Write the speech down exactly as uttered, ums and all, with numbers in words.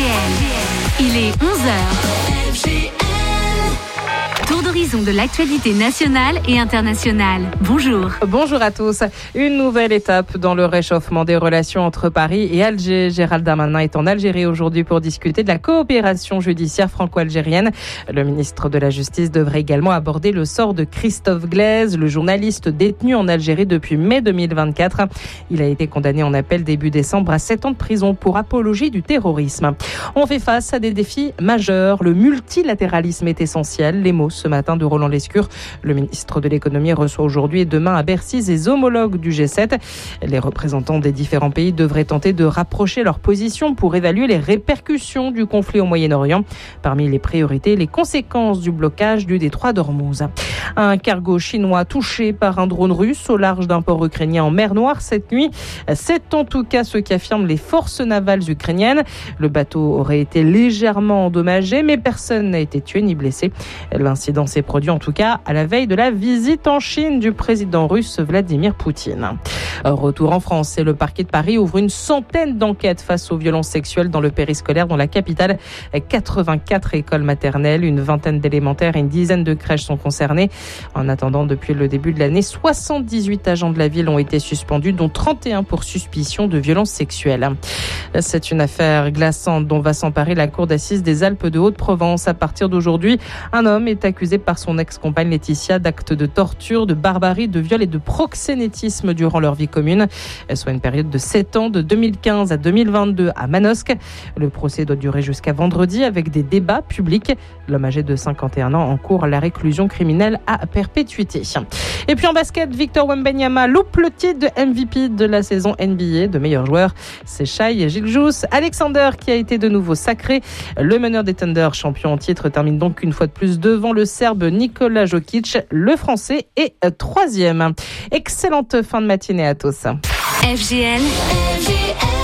Il est onze heures. Tour d'horizon de l'actualité nationale et internationale. Bonjour. Bonjour à tous. Une nouvelle étape dans le réchauffement des relations entre Paris et Alger. Gérald Darmanin est en Algérie aujourd'hui pour discuter de la coopération judiciaire franco-algérienne. Le ministre de la Justice devrait également aborder le sort de Christophe Glaise, le journaliste détenu en Algérie depuis mai deux mille vingt-quatre. Il a été condamné en appel début décembre à sept ans de prison pour apologie du terrorisme. On fait face à des défis majeurs. Le multilatéralisme est essentiel. Les mots ce matin de Roland Lescure. Le ministre de l'économie reçoit aujourd'hui et demain à Bercy ses homologues du G sept. Les représentants des différents pays devraient tenter de rapprocher leurs positions pour évaluer les répercussions du conflit au Moyen-Orient. Parmi les priorités, les conséquences du blocage du détroit d'Ormuz. Un cargo chinois touché par un drone russe au large d'un port ukrainien en mer Noire cette nuit. C'est en tout cas ce qu'affirment les forces navales ukrainiennes. Le bateau aurait été légèrement endommagé, mais personne n'a été tué ni blessé. L'incident s'est produit en tout cas à la veille de la visite en Chine du président russe Vladimir Poutine. Retour en France et le parquet de Paris ouvre une centaine d'enquêtes face aux violences sexuelles dans le périscolaire dans la capitale. quatre-vingt-quatre écoles maternelles, une vingtaine d'élémentaires et une dizaine de crèches sont concernées. En attendant, depuis le début de l'année, soixante-dix-huit agents de la ville ont été suspendus, dont trente et un pour suspicion de violences sexuelles. C'est une affaire glaçante dont va s'emparer la cour d'assises des Alpes de Haute-Provence. À partir d'aujourd'hui, un homme est accusé par son ex-compagne Laetitia d'actes de torture, de barbarie, de viol et de proxénétisme durant leur vie commune, soit une période de sept ans, de deux mille quinze à deux mille vingt-deux à Manosque. Le procès doit durer jusqu'à vendredi avec des débats publics. L'homme âgé de cinquante et un ans encourt la réclusion criminelle à perpétuité. Et puis en basket, Victor Wembanyama loupe le titre de M V P de la saison N B A de meilleur joueur. C'est Shai Gilgeous-Alexander qui a été de nouveau sacré. Le meneur des Thunder, champion en titre, termine donc une fois de plus devant le Serbe Nikola Jokic. Le Français est troisième. Excellente fin de matinée à tous. F G L. F G L.